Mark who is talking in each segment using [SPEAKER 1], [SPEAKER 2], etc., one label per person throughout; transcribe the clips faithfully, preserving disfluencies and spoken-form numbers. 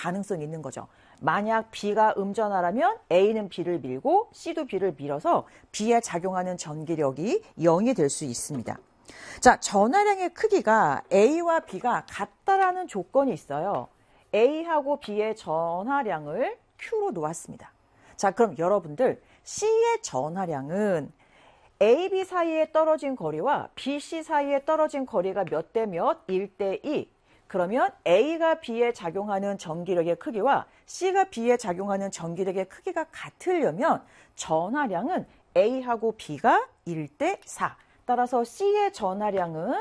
[SPEAKER 1] 가능성이 있는 거죠. 만약 B가 음전하라면 A는 B를 밀고 C도 B를 밀어서 B에 작용하는 전기력이 영이 될 수 있습니다. 자, 전하량의 크기가 A와 B가 같다라는 조건이 있어요. A하고 B의 전하량을 Q로 놓았습니다. 자, 그럼 여러분들 C의 전하량은 A, B 사이에 떨어진 거리와 B, C 사이에 떨어진 거리가 몇 대 몇? 일 대 이. 그러면 A가 B에 작용하는 전기력의 크기와 C가 B에 작용하는 전기력의 크기가 같으려면 전하량은 A하고 B가 일 대 사. 따라서 C의 전하량은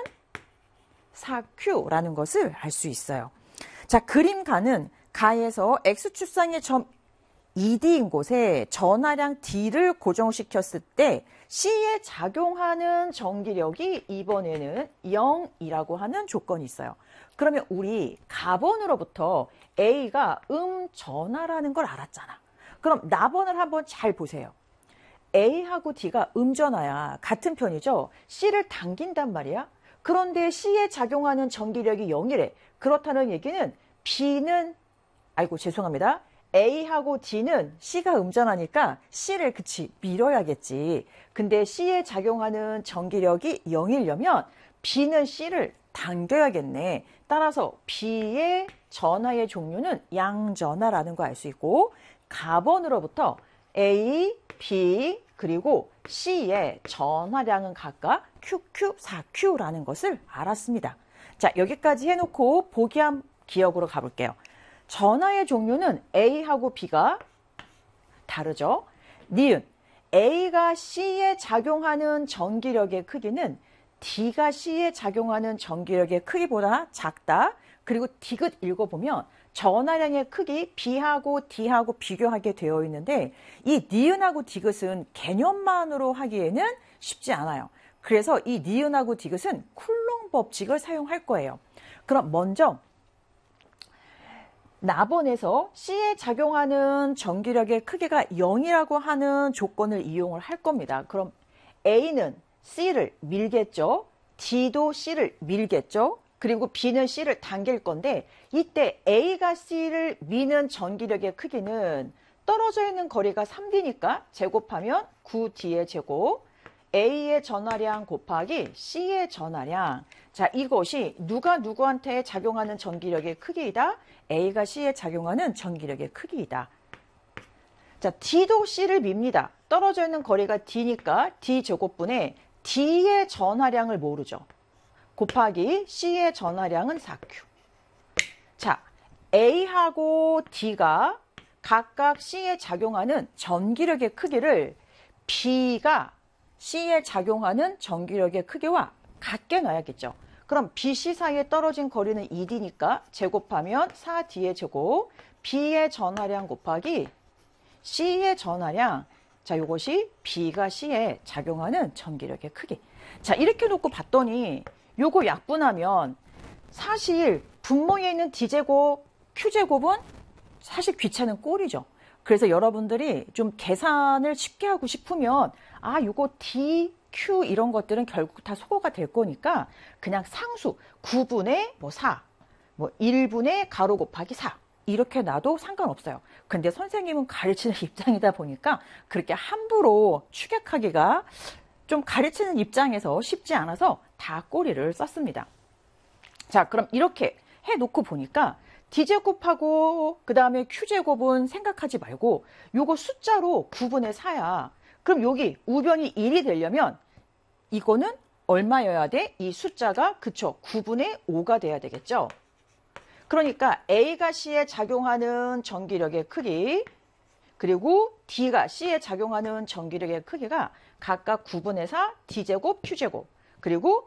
[SPEAKER 1] 사 큐라는 것을 알 수 있어요. 자, 그림가는 가에서 X축상의 점 이 디인 곳에 전하량 D를 고정시켰을 때 C에 작용하는 전기력이 이번에는 영이라고 하는 조건이 있어요. 그러면 우리 가번으로부터 A가 음전하라는 걸 알았잖아. 그럼 나번을 한번 잘 보세요. A하고 D가 음전하야 같은 편이죠. C를 당긴단 말이야. 그런데 C에 작용하는 전기력이 영이래. 그렇다는 얘기는 B는, 아이고 죄송합니다. A하고 D는 C가 음전하니까 C를 그치 밀어야겠지. 근데 C에 작용하는 전기력이 영이려면 B는 C를 당겨야겠네. 따라서 B의 전하의 종류는 양전하라는 거 알 수 있고, 가번으로부터 A, B 그리고 C의 전하량은 각각 큐 큐, 사 큐라는 것을 알았습니다. 자, 여기까지 해놓고 보기함 기억으로 가볼게요. 전하의 종류는 A하고 B가 다르죠. 니은 A가 C에 작용하는 전기력의 크기는 D가 C에 작용하는 전기력의 크기보다 작다. 그리고 디귿 읽어보면 전하량의 크기 B하고 D하고 비교하게 되어 있는데 이 니은하고 디귿은 개념만으로 하기에는 쉽지 않아요. 그래서 이 니은하고 디귿은 쿨롱 법칙을 사용할 거예요. 그럼 먼저 나번에서 C에 작용하는 전기력의 크기가 영이라고 하는 조건을 이용을 할 겁니다. 그럼 A는 C를 밀겠죠. D도 C를 밀겠죠. 그리고 B는 C를 당길 건데 이때 A가 C를 미는 전기력의 크기는 떨어져 있는 거리가 삼 디니까 제곱하면 구 디의 제곱, A의 전하량 곱하기 C의 전하량. 자, 이것이 누가 누구한테 작용하는 전기력의 크기이다? A가 C에 작용하는 전기력의 크기이다. 자, D도 C를 밉니다. 떨어져 있는 거리가 D니까 D 제곱분의 D의 전하량을 모르죠. 곱하기 C의 전하량은 사 큐. 자, A하고 D가 각각 C에 작용하는 전기력의 크기를 B가 C에 작용하는 전기력의 크기와 같게 놔야겠죠. 그럼 B, C 사이에 떨어진 거리는 이 디니까 제곱하면 사 디의 제곱, B의 전하량 곱하기 C의 전하량. 자, 이것이 B가 C에 작용하는 전기력의 크기. 자, 이렇게 놓고 봤더니 요거 약분하면 사실 분모에 있는 D제곱, Q제곱은 사실 귀찮은 꼴이죠. 그래서 여러분들이 좀 계산을 쉽게 하고 싶으면 아, 요거 D, Q 이런 것들은 결국 다 소거가 될 거니까 그냥 상수 구분의 뭐 사, 뭐 일분의 가로 곱하기 사 이렇게 놔도 상관없어요. 근데 선생님은 가르치는 입장이다 보니까 그렇게 함부로 추격하기가 좀 가르치는 입장에서 쉽지 않아서 다 꼬리를 썼습니다. 자, 그럼 이렇게 해놓고 보니까 D제곱하고 그 다음에 Q제곱은 생각하지 말고 요거 숫자로 구분의 사야. 그럼 여기 우변이 일이 되려면 이거는 얼마여야 돼? 이 숫자가 그쵸 구분의 오가 돼야 되겠죠. 그러니까 A가 C에 작용하는 전기력의 크기 그리고 D가 C에 작용하는 전기력의 크기가 각각 구분의 사 D제곱 Q제곱 그리고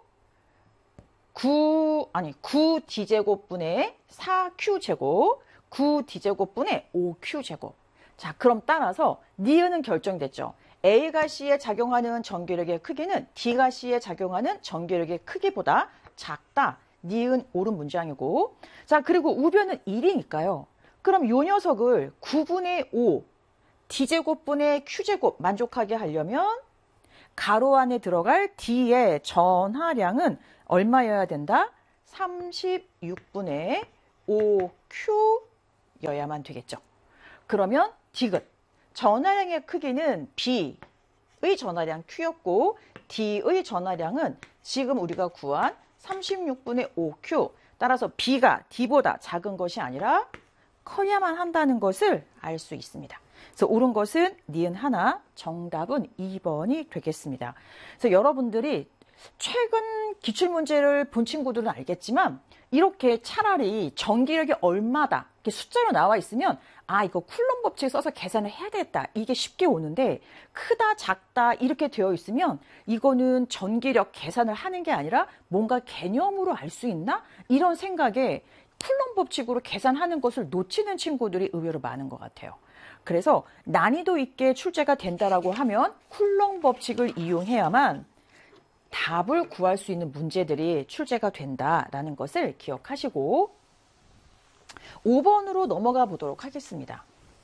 [SPEAKER 1] 구 아니 구 D제곱분의 사 Q제곱 구 D제곱분의 오 Q제곱. 자, 그럼 따라서 니은은 결정됐죠. A가 C에 작용하는 전기력의 크기는 D가 C에 작용하는 전기력의 크기보다 작다. 니은 옳은 문장이고. 자, 그리고 우변은 일이니까요. 그럼 요 녀석을 구분의 오 D제곱분의 Q제곱 만족하게 하려면 가로 안에 들어갈 D의 전하량은 얼마여야 된다? 삼십육 분의 오 큐 Q여야만 되겠죠. 그러면 디귿. 전하량의 크기는 B의 전하량 Q였고 D의 전하량은 지금 우리가 구한 삼십육 분의 오 큐. 따라서 B가 D보다 작은 것이 아니라 커야만 한다는 것을 알 수 있습니다. 그래서 옳은 것은 니은 하나, 정답은 이 번이 되겠습니다. 그래서 여러분들이 최근 기출문제를 본 친구들은 알겠지만 이렇게 차라리 전기력이 얼마다 이렇게 숫자로 나와 있으면 아 이거 쿨럼 법칙 써서 계산을 해야 되겠다 이게 쉽게 오는데 크다 작다 이렇게 되어 있으면 이거는 전기력 계산을 하는 게 아니라 뭔가 개념으로 알 수 있나? 이런 생각에 쿨럼 법칙으로 계산하는 것을 놓치는 친구들이 의외로 많은 것 같아요. 그래서 난이도 있게 출제가 된다라고 하면 쿨럼 법칙을 이용해야만 답을 구할 수 있는 문제들이 출제가 된다라는 것을 기억하시고 오 번으로 넘어가 보도록 하겠습니다.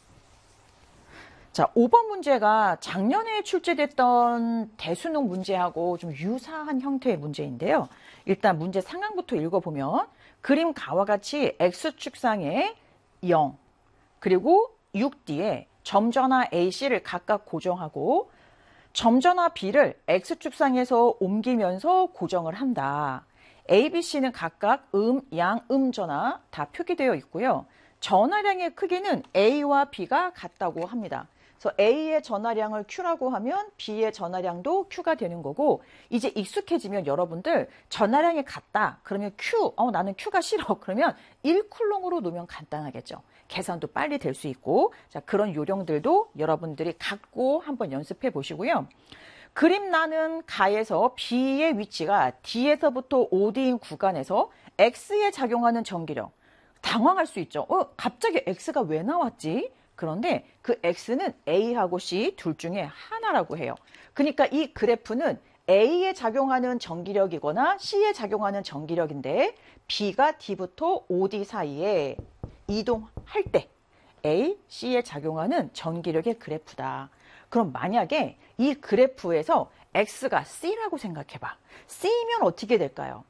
[SPEAKER 1] 자, 오 번 문제가 작년에 출제됐던 대수능 문제하고 좀 유사한 형태의 문제인데요. 일단 문제 상황부터 읽어보면 그림 가와 같이 X축상에 영 그리고 육 디에 점전화 A, C를 각각 고정하고 점전화 B를 X축상에서 옮기면서 고정을 한다. A, B, C는 각각 음, 양, 음 전화 다 표기되어 있고요. 전하량의 크기는 A와 B가 같다고 합니다. 그래서 A의 전하량을 Q라고 하면 B의 전하량도 Q가 되는 거고 이제 익숙해지면 여러분들 전하량이 같다. 그러면 Q, 어, 나는 Q가 싫어. 그러면 일 쿨롱으로 놓으면 간단하겠죠. 계산도 빨리 될 수 있고 자 그런 요령들도 여러분들이 갖고 한번 연습해 보시고요. 그림 나는 가에서 B의 위치가 D에서부터 오 디인 구간에서 X에 작용하는 전기력. 당황할 수 있죠. 어, 갑자기 X가 왜 나왔지? 그런데 그 X는 A하고 C 둘 중에 하나라고 해요. 그러니까 이 그래프는 A에 작용하는 전기력이거나 C에 작용하는 전기력인데 B가 D부터 오 디 사이에 이동할 때 A, C에 작용하는 전기력의 그래프다. 그럼 만약에 이 그래프에서 X가 C라고 생각해봐. C면 어떻게 될까요?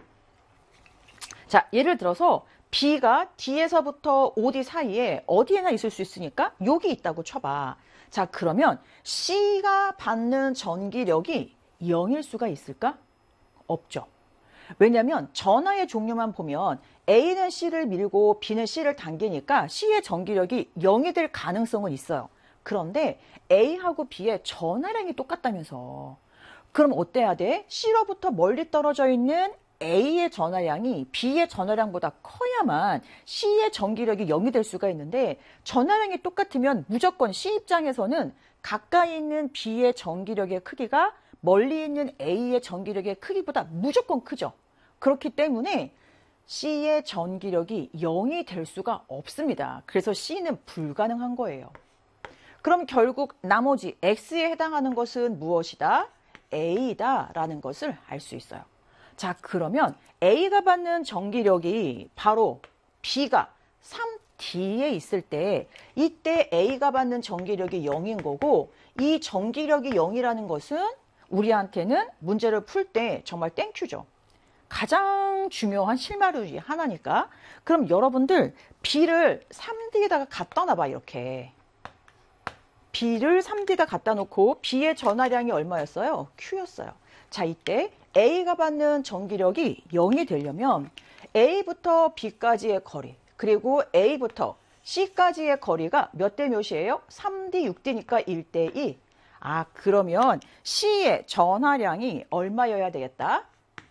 [SPEAKER 1] 자, 예를 들어서 B가 D에서부터 오 디 사이에 어디에나 있을 수 있으니까 여기 있다고 쳐봐. 자, 그러면 C가 받는 전기력이 영일 수가 있을까? 없죠. 왜냐하면 전하의 종류만 보면 A는 C를 밀고 B는 C를 당기니까 C의 전기력이 영이 될 가능성은 있어요. 그런데 A하고 B의 전하량이 똑같다면서. 그럼 어때야 돼? C로부터 멀리 떨어져 있는 A의 전하량이 B의 전하량보다 커야만 C의 전기력이 영이 될 수가 있는데 전하량이 똑같으면 무조건 C 입장에서는 가까이 있는 B의 전기력의 크기가 멀리 있는 A의 전기력의 크기보다 무조건 크죠. 그렇기 때문에 C의 전기력이 영이 될 수가 없습니다. 그래서 C는 불가능한 거예요. 그럼 결국 나머지 X에 해당하는 것은 무엇이다? A다 라는 것을 알 수 있어요. 자, 그러면 A가 받는 전기력이 바로 B가 삼 디에 있을 때 이때 A가 받는 전기력이 영인 거고 이 전기력이 영이라는 것은 우리한테는 문제를 풀 때 정말 땡큐죠. 가장 중요한 실마리 중에 하나니까. 그럼 여러분들 B를 삼 디에다가 갖다 놔봐 이렇게. B를 삼 디에다 갖다 놓고 B의 전하량이 얼마였어요? Q였어요. 자, 이때 A가 받는 전기력이 영이 되려면 A부터 B까지의 거리 그리고 A부터 C까지의 거리가 몇 대 몇이에요? 삼 디, 육 디니까 일 대 이. 아, 그러면 C의 전하량이 얼마여야 되겠다?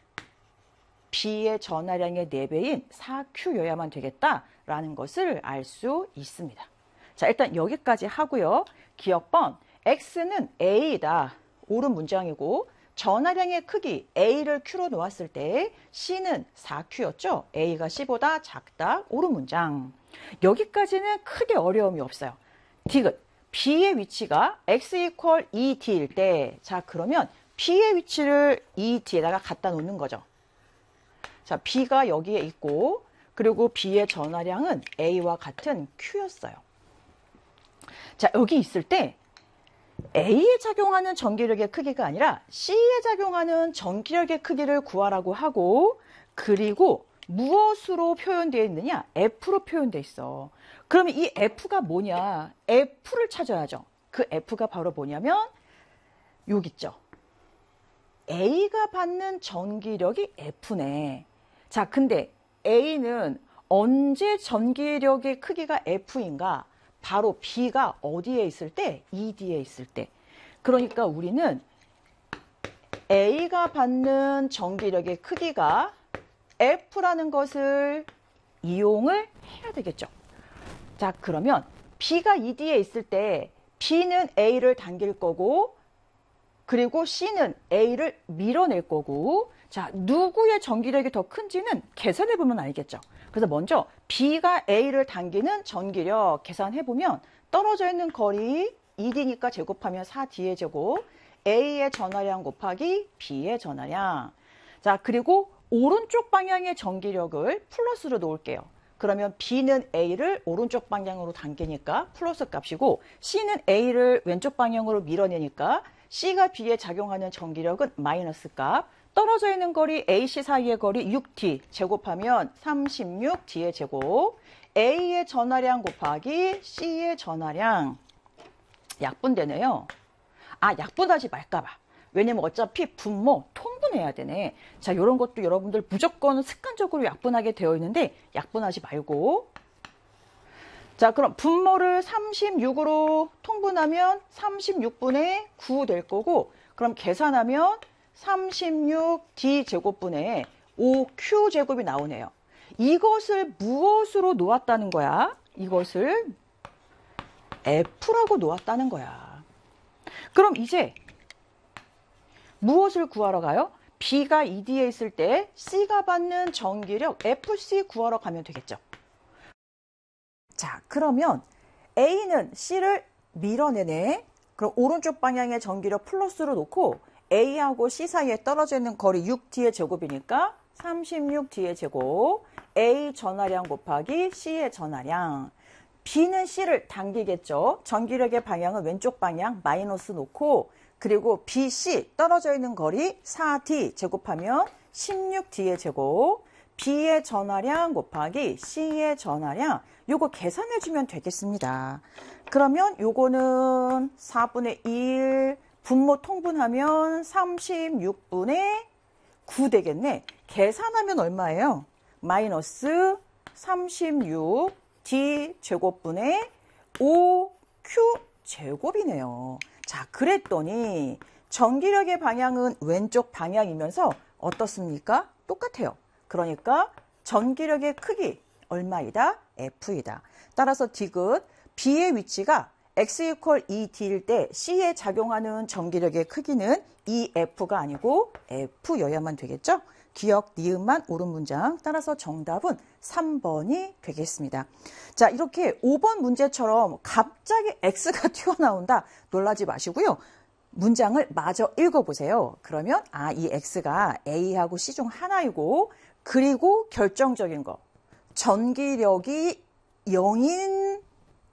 [SPEAKER 1] B의 전하량의 네 배인 사 큐여야만 되겠다라는 것을 알 수 있습니다. 자, 일단 여기까지 하고요. 기억번 X는 A다. 옳은 문장이고 전하량의 크기 A를 Q로 놓았을 때 C는 사 큐였죠. A가 C보다 작다. 옳은 문장. 여기까지는 크게 어려움이 없어요. 디귿. B의 위치가 X 이퀄 이 디일 때 자 그러면 B의 위치를 이 디에다가 갖다 놓는 거죠. 자, B가 여기에 있고 그리고 B의 전하량은 A와 같은 Q였어요. 자, 여기 있을 때 A에 작용하는 전기력의 크기가 아니라 C에 작용하는 전기력의 크기를 구하라고 하고 그리고 무엇으로 표현되어 있느냐? F로 표현되어 있어. 그러면 이 F가 뭐냐? F를 찾아야죠. 그 F가 바로 뭐냐면 여기 있죠. A가 받는 전기력이 F네. 자, 근데 A는 언제 전기력의 크기가 F인가? 바로 B가 어디에 있을 때? 이 디에 있을 때. 그러니까 우리는 A가 받는 전기력의 크기가 F라는 것을 이용을 해야 되겠죠. 자, 그러면 B가 이 디에 있을 때 B는 A를 당길 거고, 그리고 C는 A를 밀어낼 거고, 자, 누구의 전기력이 더 큰지는 계산해 보면 알겠죠. 그래서 먼저 B가 A를 당기는 전기력 계산해 보면 떨어져 있는 거리 이 디니까 제곱하면 사 디의 제곱, A의 전하량 곱하기 B의 전하량. 자, 그리고 오른쪽 방향의 전기력을 플러스로 놓을게요. 그러면 B는 A를 오른쪽 방향으로 당기니까 플러스 값이고, C는 A를 왼쪽 방향으로 밀어내니까 C가 B에 작용하는 전기력은 마이너스 값. 떨어져 있는 거리 에이씨 사이의 거리 육 디 제곱하면 삼십육 디의 제곱, A의 전하량 곱하기 C의 전하량. 약분되네요. 아, 약분하지 말까봐. 왜냐면 어차피 분모 통분해야 되네. 자, 이런 것도 여러분들 무조건 습관적으로 약분하게 되어 있는데 약분하지 말고. 자, 그럼 분모를 삼십육으로 통분하면 삼십육 분의 구 될 거고, 그럼 계산하면 삼십육 디 제곱분의 오 큐 제곱이 나오네요. 이것을 무엇으로 놓았다는 거야? 이것을 F라고 놓았다는 거야. 그럼 이제 무엇을 구하러 가요? B가 이 디에 있을 때 C가 받는 전기력 에프씨 구하러 가면 되겠죠. 자, 그러면 A는 C를 밀어내네. 그럼 오른쪽 방향의 전기력 플러스로 놓고 A하고 C 사이에 떨어져 있는 거리 육 디의 제곱이니까 삼십육 디의 제곱, A 전하량 곱하기 C의 전하량. B는 C를 당기겠죠. 전기력의 방향은 왼쪽 방향 마이너스 놓고, 그리고 비 씨 떨어져 있는 거리 사 디 제곱하면 십육 디의 제곱, B의 전하량 곱하기 C의 전하량. 요거 계산해 주면 되겠습니다. 그러면 요거는 사분의 일, 분모 통분하면 삼십육 분의 구 되겠네. 계산하면 얼마예요? 마이너스 삼십육 디 제곱분의 오 큐 제곱이네요. 자, 그랬더니 전기력의 방향은 왼쪽 방향이면서 어떻습니까? 똑같아요. 그러니까 전기력의 크기 얼마이다? F이다. 따라서 디귿 B의 위치가 X 이퀄 이 디일 때 C에 작용하는 전기력의 크기는 이 에프가 아니고 F여야만 되겠죠? 기억, 니은만 옳은 문장. 따라서 정답은 삼 번이 되겠습니다. 자, 이렇게 오 번 문제처럼 갑자기 X가 튀어나온다. 놀라지 마시고요. 문장을 마저 읽어보세요. 그러면 아, 이 X가 A하고 C 중 하나이고, 그리고 결정적인 거. 전기력이 영인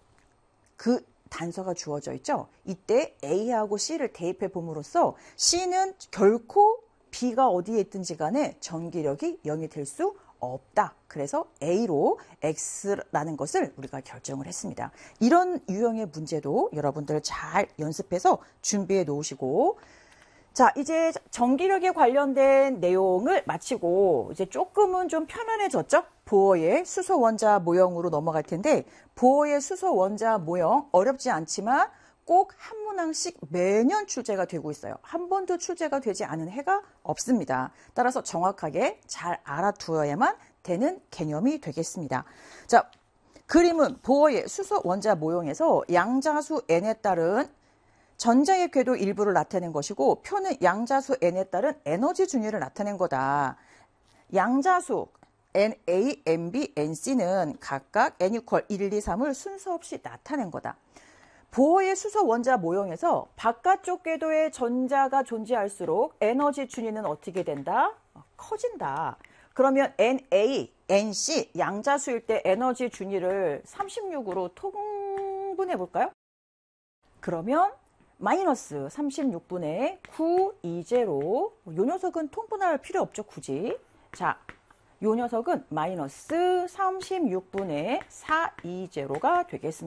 [SPEAKER 1] 그 단서가 주어져 있죠. 이때 A하고 C를 대입해 봄으로써 C는 결코 B가 어디에 있든지 간에 전기력이 영이 될 수 없다. 그래서 A로 X라는 것을 우리가 결정을 했습니다. 이런 유형의 문제도 여러분들 잘 연습해서 준비해 놓으시고, 자, 이제 전기력에 관련된 내용을 마치고 이제 조금은 좀 편안해졌죠? 보어의 수소 원자 모형으로 넘어갈 텐데, 보어의 수소 원자 모형 어렵지 않지만 꼭 한 문항씩 매년 출제가 되고 있어요. 한 번도 출제가 되지 않은 해가 없습니다. 따라서 정확하게 잘 알아두어야만 되는 개념이 되겠습니다. 자, 그림은 보어의 수소 원자 모형에서 양자수 N에 따른 전자의 궤도 일부를 나타낸 것이고, 표는 양자수 N에 따른 에너지 준위를 나타낸 거다. 양자수 엔 에이, 엔 비, 엔 씨는 각각 N 이퀄 일, 이, 삼을 순서 없이 나타낸 거다. 보어의 수소 원자 모형에서 바깥쪽 궤도에 전자가 존재할수록 에너지 준위는 어떻게 된다? 커진다. 그러면 엔 에이, 엔 씨 양자수일 때 에너지 준위를 삼십육으로 통분해 볼까요? 그러면 마이너스 삼십육 분의 구, 이 제로. 요 녀석은 통분할 필요 없죠, 굳이. 자, 요 녀석은 마이너스 삼십육 분의 사 이제로가 되겠습니다.